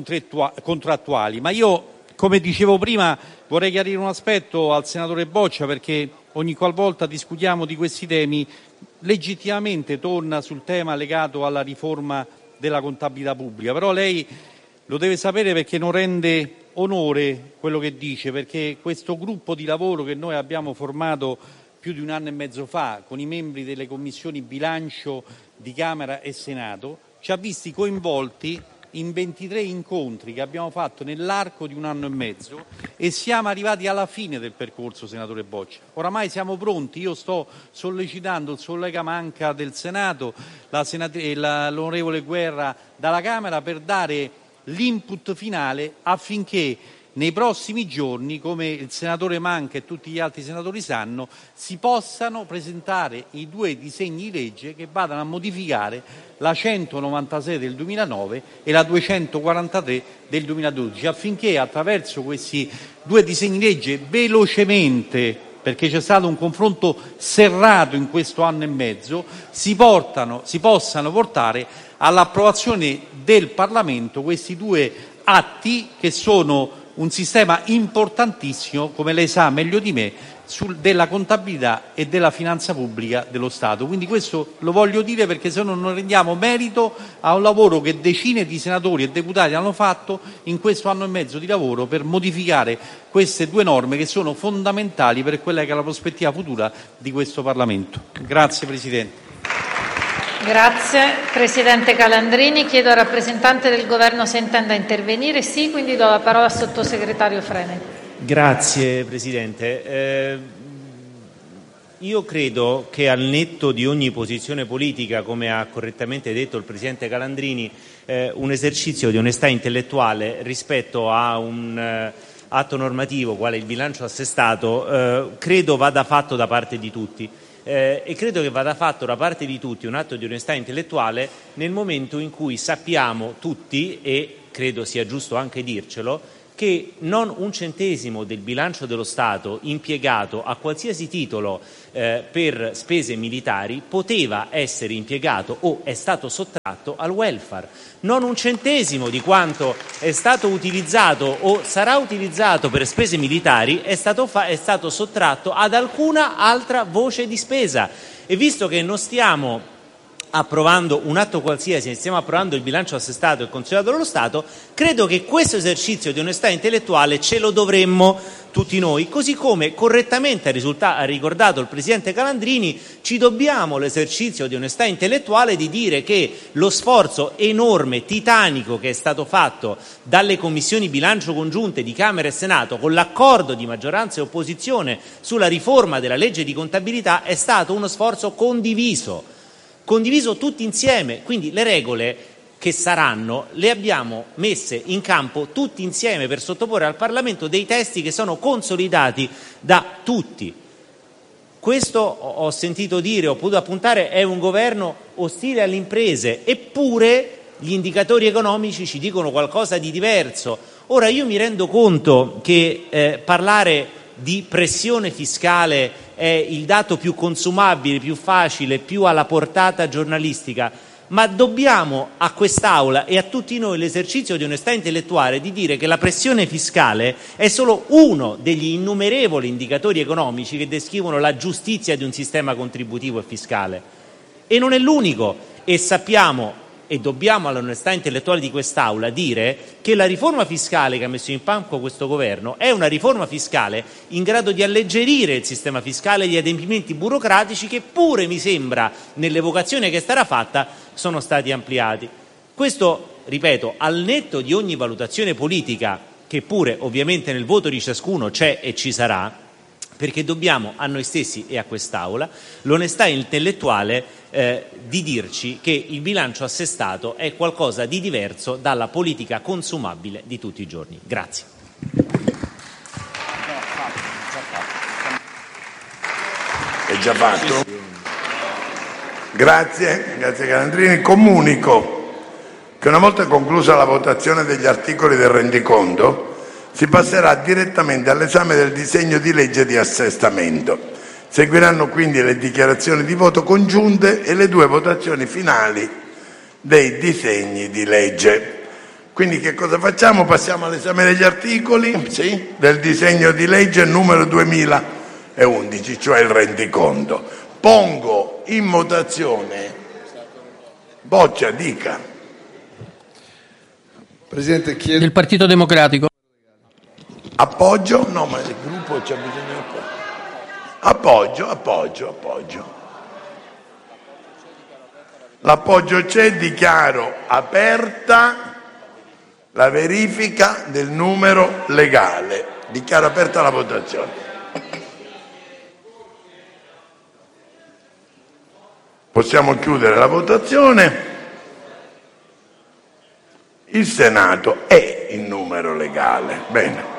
contrattuali. Ma io, come dicevo prima, vorrei chiarire un aspetto al senatore Boccia, perché ogni qualvolta discutiamo di questi temi legittimamente torna sul tema legato alla riforma della contabilità pubblica. Però lei lo deve sapere, perché non rende onore quello che dice, perché questo gruppo di lavoro che noi abbiamo formato più di un anno e mezzo fa con i membri delle commissioni bilancio di Camera e Senato ci ha visti coinvolti in ventitré incontri che abbiamo fatto nell'arco di un anno e mezzo, e siamo arrivati alla fine del percorso, senatore Boccia. Oramai siamo pronti. Io sto sollecitando il collega Manca del Senato, la senat- la, l'onorevole Guerra dalla Camera, per dare l'input finale affinché nei prossimi giorni, come il senatore Manca e tutti gli altri senatori sanno, si possano presentare i due disegni di legge che vadano a modificare la centonovantasei del duemilanove e la duecentoquarantatré del duemiladodici, affinché attraverso questi due disegni di legge velocemente, perché c'è stato un confronto serrato in questo anno e mezzo, si, portano, si possano portare all'approvazione del Parlamento questi due atti che sono un sistema importantissimo, come lei sa meglio di me, sul, della contabilità e della finanza pubblica dello Stato. Quindi questo lo voglio dire, perché se no non rendiamo merito a un lavoro che decine di senatori e deputati hanno fatto in questo anno e mezzo di lavoro per modificare queste due norme che sono fondamentali per quella che è la prospettiva futura di questo Parlamento. Grazie Presidente. Grazie Presidente Calandrini. Chiedo al rappresentante del Governo se intenda intervenire. Sì, quindi do la parola al Sottosegretario Freni. Grazie Presidente. Eh, io credo che, al netto di ogni posizione politica, come ha correttamente detto il Presidente Calandrini, eh, un esercizio di onestà intellettuale rispetto a un eh, atto normativo quale il bilancio assestato eh, credo vada fatto da parte di tutti. Eh, e credo che vada fatto da parte di tutti un atto di onestà intellettuale nel momento in cui sappiamo tutti, e credo sia giusto anche dircelo, che non un centesimo del bilancio dello Stato impiegato a qualsiasi titolo eh, per spese militari poteva essere impiegato o è stato sottratto al welfare. Non un centesimo di quanto è stato utilizzato o sarà utilizzato per spese militari è stato, fa- è stato sottratto ad alcuna altra voce di spesa. E visto che non stiamo approvando un atto qualsiasi, stiamo approvando il bilancio assestato e consolidato dello Stato, credo che questo esercizio di onestà intellettuale ce lo dovremmo tutti noi, così come correttamente ha, risulta- ha ricordato il Presidente Calandrini, ci dobbiamo l'esercizio di onestà intellettuale di dire che lo sforzo enorme, titanico che è stato fatto dalle commissioni bilancio congiunte di Camera e Senato con l'accordo di maggioranza e opposizione sulla riforma della legge di contabilità è stato uno sforzo condiviso. condiviso tutti insieme, quindi le regole che saranno le abbiamo messe in campo tutti insieme per sottoporre al Parlamento dei testi che sono consolidati da tutti. Questo ho sentito dire, ho potuto appuntare, è un governo ostile alle imprese, eppure gli indicatori economici ci dicono qualcosa di diverso. Ora io mi rendo conto che eh, parlare di pressione fiscale è il dato più consumabile, più facile, più alla portata giornalistica, ma dobbiamo a quest'Aula e a tutti noi l'esercizio di onestà intellettuale di dire che la pressione fiscale è solo uno degli innumerevoli indicatori economici che descrivono la giustizia di un sistema contributivo e fiscale, e non è l'unico. E sappiamo e dobbiamo all'onestà intellettuale di quest'Aula dire che la riforma fiscale che ha messo in campo questo governo è una riforma fiscale in grado di alleggerire il sistema fiscale e gli adempimenti burocratici che pure, mi sembra, nell'evocazione che sarà fatta, sono stati ampliati. Questo, ripeto, al netto di ogni valutazione politica, che pure ovviamente nel voto di ciascuno c'è e ci sarà, perché dobbiamo a noi stessi e a quest'Aula l'onestà intellettuale eh, di dirci che il bilancio assestato è qualcosa di diverso dalla politica consumabile di tutti i giorni. Grazie. È già fatto? Grazie, grazie Calandrini. Comunico che una volta conclusa la votazione degli articoli del rendiconto si passerà direttamente all'esame del disegno di legge di assestamento. Seguiranno quindi le dichiarazioni di voto congiunte e le due votazioni finali dei disegni di legge. Quindi che cosa facciamo? Passiamo all'esame degli articoli sì, del disegno di legge numero duemilaundici, cioè il rendiconto. Pongo in votazione. Boccia, dica. Presidente, chiedo... Del Partito Democratico. Appoggio? No, ma il gruppo c'ha bisogno di appoggio. Appoggio, appoggio, appoggio. L'appoggio c'è, dichiaro aperta la verifica del numero legale. Dichiaro aperta la votazione. Possiamo chiudere la votazione. Il Senato è in numero legale. Bene.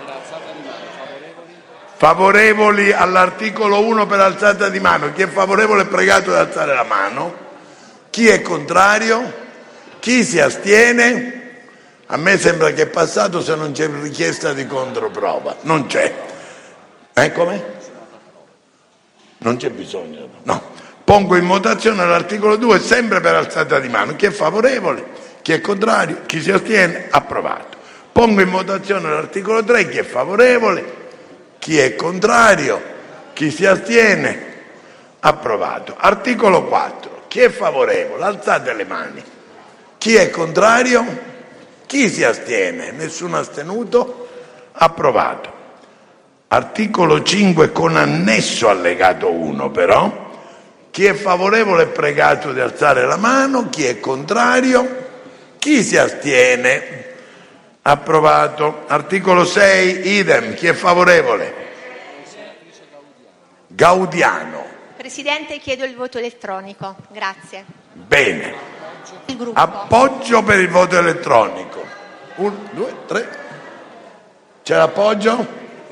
Favorevoli all'articolo uno per alzata di mano. Chi è favorevole è pregato di alzare la mano. Chi è contrario? Chi si astiene? A me sembra che è passato se non c'è richiesta di controprova. Non c'è. Eh, come? Non c'è bisogno. No. Pongo in votazione l'articolo due sempre per alzata di mano. Chi è favorevole? Chi è contrario? Chi si astiene? Approvato. Pongo in votazione l'articolo tre. Chi è favorevole? Chi è contrario? Chi si astiene? Approvato. Articolo quattro. Chi è favorevole? Alzate le mani. Chi è contrario? Chi si astiene? Nessuno astenuto? Approvato. Articolo cinque con annesso allegato uno però. Chi è favorevole è pregato di alzare la mano. Chi è contrario? Chi si astiene? Approvato. Articolo sei, idem. Chi è favorevole? Gaudiano. Presidente, chiedo il voto elettronico. Grazie. Bene. Appoggio per il voto elettronico. Un, due, tre. C'è l'appoggio?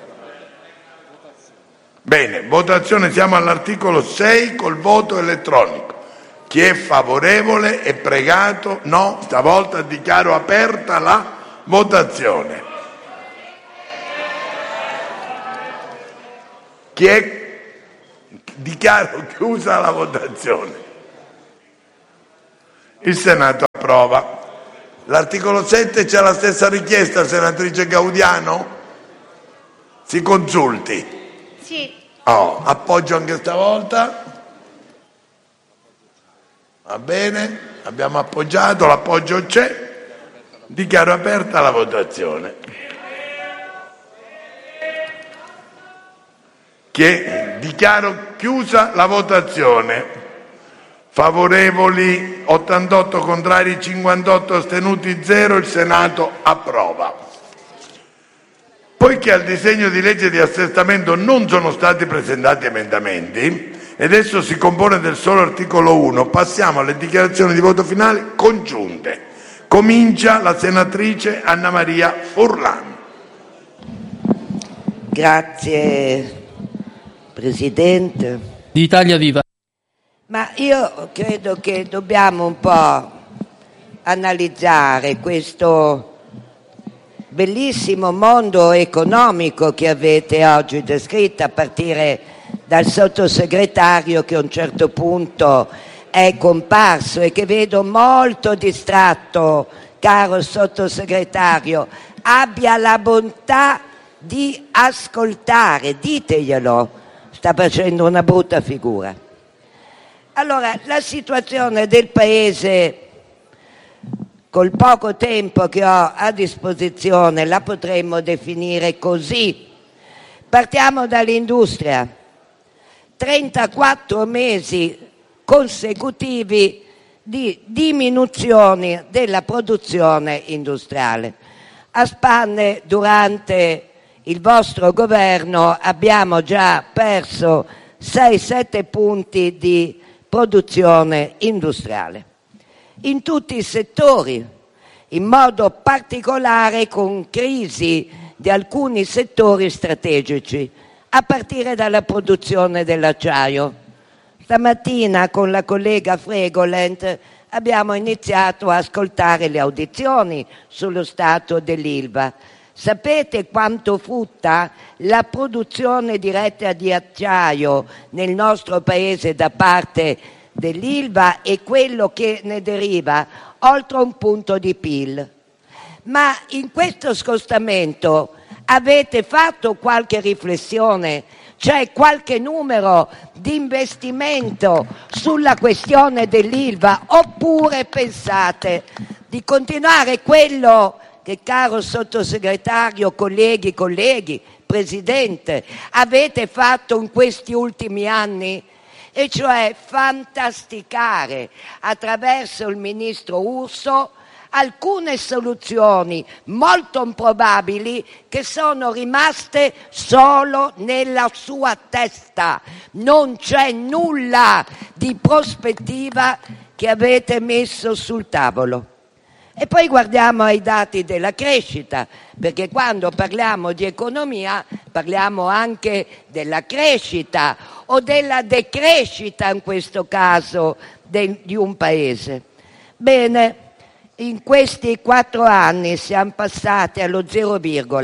Bene, votazione, siamo all'articolo sei col voto elettronico. Chi è favorevole è pregato, no, stavolta dichiaro aperta la votazione. Chi è? Dichiaro chiusa la votazione. Il Senato approva. L'articolo sette c'è la stessa richiesta, senatrice Gaudiano? Si consulti. Sì. Oh, appoggio anche stavolta. Va bene, abbiamo appoggiato, l'appoggio c'è. Dichiaro aperta la votazione. Che dichiaro chiusa la votazione. Favorevoli ottantotto, contrari cinquantotto, astenuti zero. Il Senato approva. Poiché al disegno di legge di assestamento non sono stati presentati emendamenti ed esso si compone del solo articolo uno, passiamo alle dichiarazioni di voto finale congiunte. Comincia la senatrice Anna Maria Furlan. Grazie Presidente. Di Italia Viva. Ma io credo che dobbiamo un po' analizzare questo bellissimo mondo economico che avete oggi descritto, a partire dal sottosegretario che a un certo punto è comparso e che vedo molto distratto. Caro sottosegretario, abbia la bontà di ascoltare, diteglielo, sta facendo una brutta figura. Allora, la situazione del Paese, col poco tempo che ho a disposizione, la potremmo definire così. Partiamo dall'industria. trentaquattro mesi consecutivi di diminuzioni della produzione industriale. A spanne, durante il vostro governo, abbiamo già perso sei sette punti di produzione industriale in tutti i settori, in modo particolare con crisi di alcuni settori strategici, a partire dalla produzione dell'acciaio. Stamattina con la collega Fregolent abbiamo iniziato a ascoltare le audizioni sullo stato dell'Ilva. Sapete quanto frutta la produzione diretta di acciaio nel nostro paese da parte dell'Ilva e quello che ne deriva? Oltre un punto di P I L. Ma in questo scostamento avete fatto qualche riflessione? C'è qualche numero di investimento sulla questione dell'Ilva? Oppure pensate di continuare quello che, caro sottosegretario, colleghi, colleghi, Presidente, avete fatto in questi ultimi anni? E cioè fantasticare attraverso il ministro Urso alcune soluzioni molto improbabili che sono rimaste solo nella sua testa. Non c'è nulla di prospettiva che avete messo sul tavolo. E poi guardiamo ai dati della crescita, perché quando parliamo di economia parliamo anche della crescita o della decrescita, in questo caso, de, di un paese. Bene, in questi quattro anni siamo passati allo zero,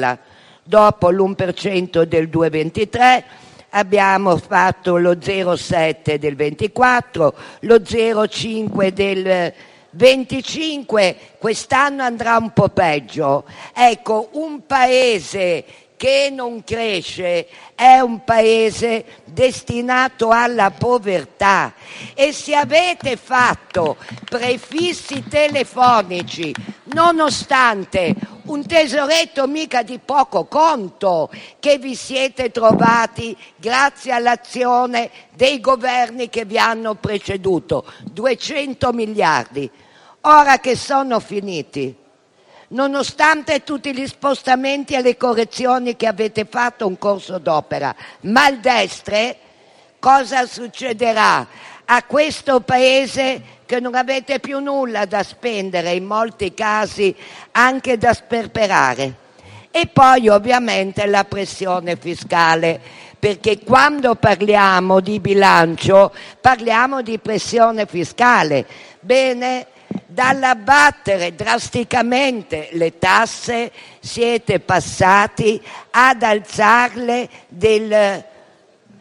dopo l'uno per cento del duemilaventitré, abbiamo fatto lo zero virgola sette del ventiquattro, lo zero virgola cinque del venticinque, quest'anno andrà un po' peggio. Ecco, un paese che non cresce è un paese destinato alla povertà. E se avete fatto prefissi telefonici, nonostante un tesoretto mica di poco conto che vi siete trovati grazie all'azione dei governi che vi hanno preceduto, duecento miliardi, ora che sono finiti, nonostante tutti gli spostamenti e le correzioni che avete fatto in corso d'opera maldestre, cosa succederà a questo paese che non avete più nulla da spendere, in molti casi anche da sperperare? E poi ovviamente la pressione fiscale, perché quando parliamo di bilancio parliamo di pressione fiscale. Bene, dall'abbattere drasticamente le tasse siete passati ad alzarle del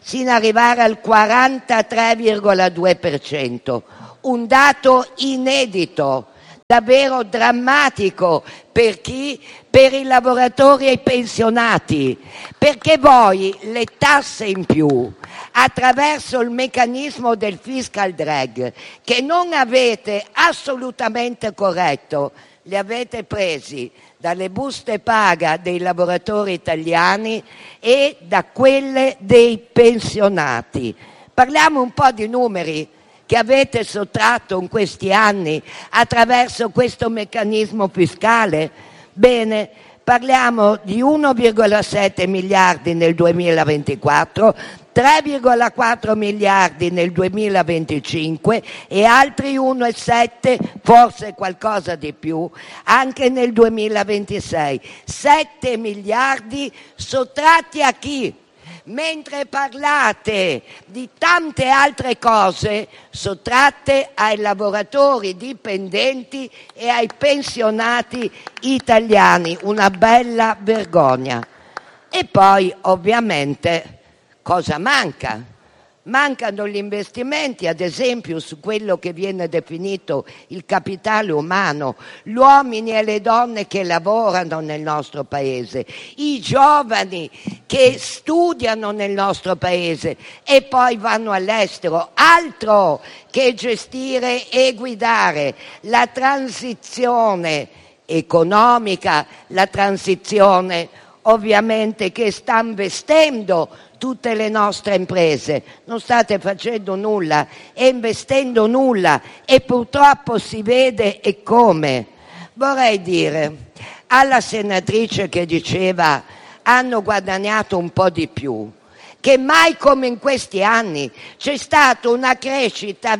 sino ad arrivare al quarantatré virgola due per cento, un dato inedito, davvero drammatico per chi? Per i lavoratori e i pensionati, perché voi le tasse in più attraverso il meccanismo del fiscal drag, che non avete assolutamente corretto, li avete presi dalle buste paga dei lavoratori italiani e da quelle dei pensionati. Parliamo un po' di numeri che avete sottratto in questi anni attraverso questo meccanismo fiscale. Bene, parliamo di uno virgola sette miliardi nel duemilaventiquattro, tre virgola quattro miliardi nel duemilaventicinque e altri uno virgola sette, forse qualcosa di più, anche nel duemilaventisei. sette miliardi sottratti a chi? Mentre parlate di tante altre cose sottratte ai lavoratori dipendenti e ai pensionati italiani. Una bella vergogna. E poi, ovviamente, cosa manca? Mancano gli investimenti, ad esempio, su quello che viene definito il capitale umano, gli uomini e le donne che lavorano nel nostro paese, i giovani che studiano nel nostro paese e poi vanno all'estero. Altro che gestire e guidare la transizione economica, la transizione ovviamente che sta investendo tutte le nostre imprese. Non state facendo nulla e investendo nulla, e purtroppo si vede e come. Vorrei dire alla senatrice che diceva hanno guadagnato un po' di più, che mai come in questi anni c'è stata una crescita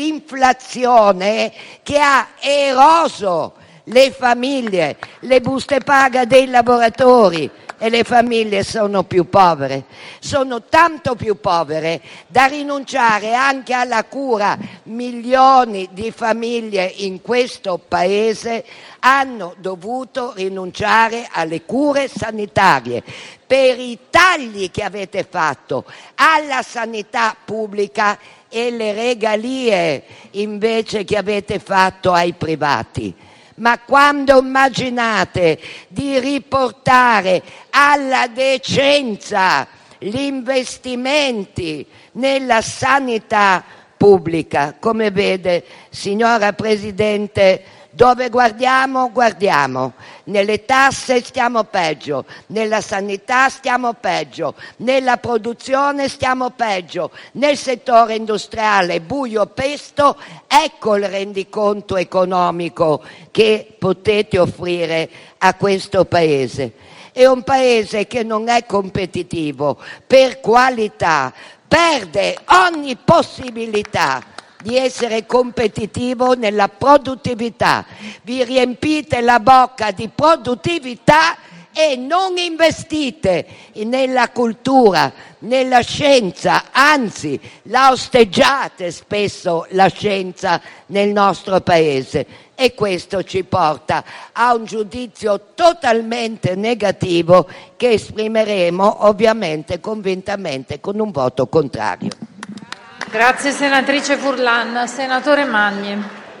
dell'inflazione che ha eroso le famiglie, le buste paga dei lavoratori, e le famiglie sono più povere, sono tanto più povere da rinunciare anche alla cura. Milioni di famiglie in questo paese hanno dovuto rinunciare alle cure sanitarie per i tagli che avete fatto alla sanità pubblica e le regalie invece che avete fatto ai privati. Ma quando immaginate di riportare alla decenza gli investimenti nella sanità pubblica? Come vede, signora Presidente, dove guardiamo, guardiamo. Nelle tasse stiamo peggio, nella sanità stiamo peggio, nella produzione stiamo peggio, nel settore industriale buio pesto. Ecco il rendiconto economico che potete offrire a questo Paese. È un Paese che non è competitivo per qualità, perde ogni possibilità di essere competitivo nella produttività. Vi riempite la bocca di produttività e non investite nella cultura, nella scienza, anzi la osteggiate spesso la scienza nel nostro Paese, e questo ci porta a un giudizio totalmente negativo che esprimeremo ovviamente convintamente con un voto contrario. Grazie senatrice Furlan. Senatore Magni.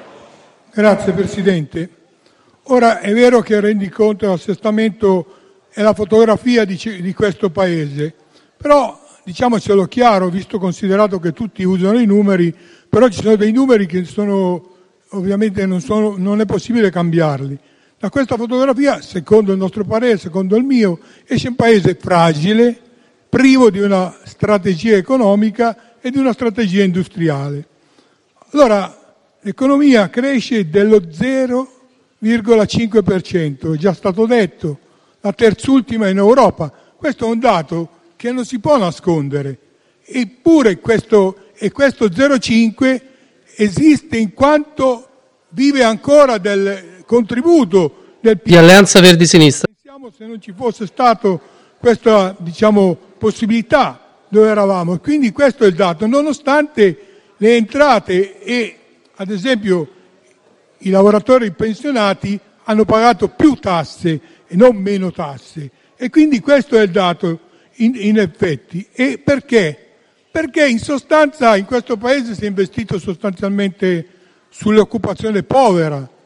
Grazie Presidente. Ora è vero che il rendiconto e l'assestamento è la fotografia di, di questo Paese, però diciamocelo chiaro, visto considerato che tutti usano i numeri, però ci sono dei numeri che sono ovviamente non, sono, non è possibile cambiarli. Da questa fotografia, secondo il nostro parere, secondo il mio, esce un Paese fragile, privo di una strategia economica e di una strategia industriale. Allora, l'economia cresce dello zero virgola cinque per cento, è già stato detto, la terzultima in Europa. Questo è un dato che non si può nascondere. Eppure questo, e questo zero virgola cinque esiste in quanto vive ancora del contributo del di Alleanza Verdi Sinistra. Pensiamo se non ci fosse stato questa, diciamo, possibilità dove eravamo. E quindi questo è il dato, nonostante le entrate e, ad esempio, i lavoratori pensionati hanno pagato più tasse e non meno tasse. E quindi questo è il dato in, in effetti. E perché? Perché in sostanza in questo paese si è investito sostanzialmente sull'occupazione povera,